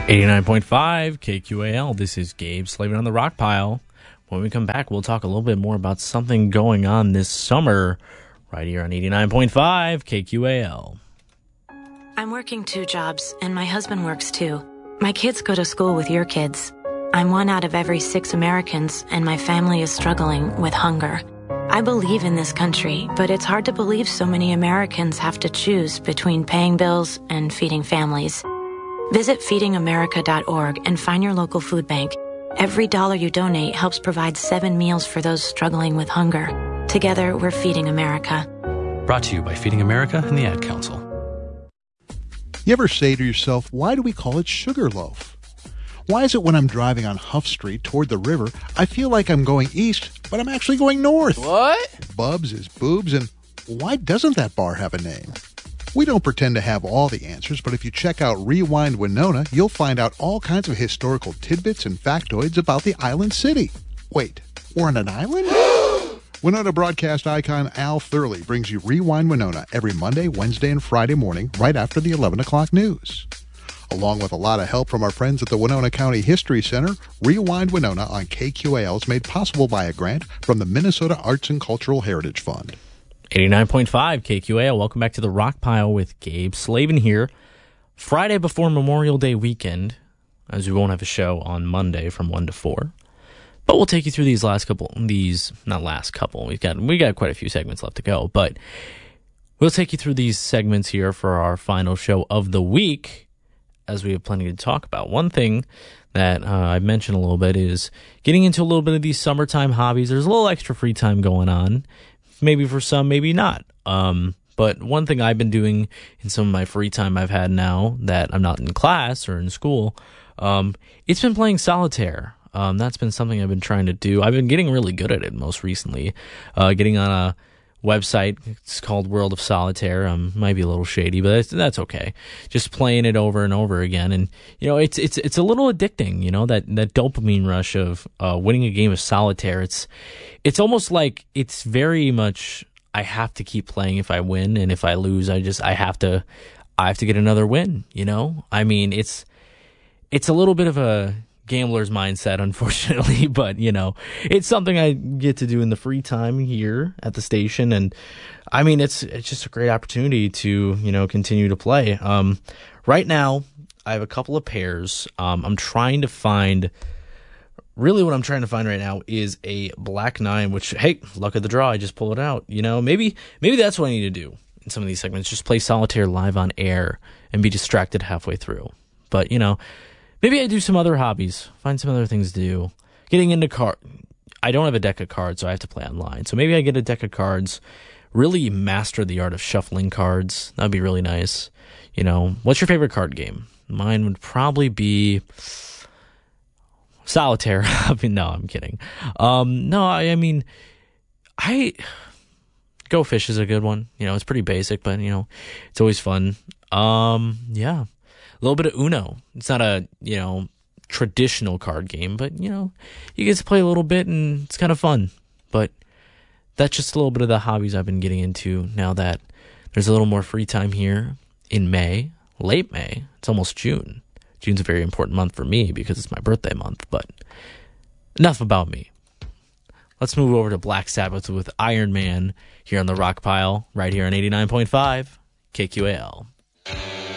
89.5 KQAL. This is Gabe Slavin on the Rock Pile. When we come back, we'll talk a little bit more about something going on this summer right here on 89.5 KQAL. I'm working 2 jobs, and my husband works too. My kids go to school with your kids. I'm 1 out of every 6 Americans, and my family is struggling with hunger. I believe in this country, but it's hard to believe so many Americans have to choose between paying bills and feeding families. Visit feedingamerica.org and find your local food bank. Every dollar you donate helps provide 7 meals for those struggling with hunger. Together, we're Feeding America. Brought to you by Feeding America and the Ad Council. You ever say to yourself, why do we call it Sugarloaf? Why is it when I'm driving on Huff Street toward the river, I feel like I'm going east, but I'm actually going north? What? Bubs is boobs, and why doesn't that bar have a name? We don't pretend to have all the answers, but if you check out Rewind Winona, you'll find out all kinds of historical tidbits and factoids about the island city. Wait, we're on an island? Winona broadcast icon Al Thurley brings you Rewind Winona every Monday, Wednesday, and Friday morning right after the 11 o'clock news. Along with a lot of help from our friends at the Winona County History Center, Rewind Winona on KQAL is made possible by a grant from the Minnesota Arts and Cultural Heritage Fund. 89.5 KQAL. Welcome back to the Rock Pile with Gabe Slavin here. Friday before Memorial Day weekend, as we won't have a show on Monday from 1 to 4. But we'll take you through these not last couple. We got quite a few segments left to go, but we'll take you through these segments here for our final show of the week, as we have plenty to talk about. One thing that I mentioned a little bit is getting into a little bit of these summertime hobbies. There's a little extra free time going on. Maybe for some, maybe not. But one thing I've been doing in some of my free time I've had now that I'm not in class or in school, it's been playing solitaire. That's been something I've been trying to do. I've been getting really good at it most recently. Getting on a website, it's called World of Solitaire. Might be a little shady, but that's okay. Just playing it over and over again, and it's a little addicting. That dopamine rush of winning a game of solitaire. It's almost like it's very much I have to keep playing if I win, and if I lose, I have to get another win. I mean, it's a little bit of a gambler's mindset, unfortunately, but it's something I get to do in the free time here at the station, and I mean it's just a great opportunity to continue to play. Right now I have a couple of pairs. I'm trying to find right now is a Black 9, which, hey, luck of the draw, I just pull it out. Maybe that's what I need to do in some of these segments, just play solitaire live on air and be distracted halfway through. But maybe I do some other hobbies, find some other things to do. Getting into I don't have a deck of cards, so I have to play online. So maybe I get a deck of cards, really master the art of shuffling cards. That'd be really nice. What's your favorite card game? Mine would probably be solitaire. No, I'm kidding. No, I mean, Go Fish is a good one. It's pretty basic, but it's always fun. Yeah. A little bit of Uno. It's not a, traditional card game, but, you get to play a little bit and it's kind of fun. But that's just a little bit of the hobbies I've been getting into now that there's a little more free time here in May, late May. It's almost June. June's a very important month for me because it's my birthday month, but enough about me. Let's move over to Black Sabbath with Iron Man here on the Rock Pile, right here on 89.5 KQAL.